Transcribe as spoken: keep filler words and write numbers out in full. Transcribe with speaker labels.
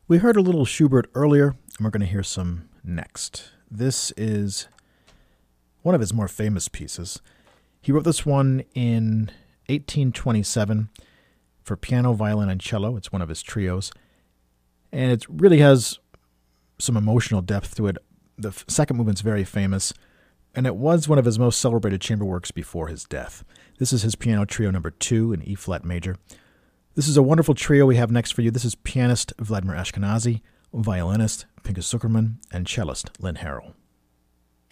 Speaker 1: We heard a little Schubert earlier, and we're going to hear some next. This is one of his more famous pieces. He wrote this one in eighteen twenty-seven for piano, violin, and cello. It's one of his trios, and it really has some emotional depth to it. The f- second movement's very famous, and it was one of his most celebrated chamber works before his death. This is his piano trio number two in E-flat major. This is a wonderful trio we have next for you. This is pianist Vladimir Ashkenazy, violinist Pinchas Zukerman, and cellist Lynn Harrell.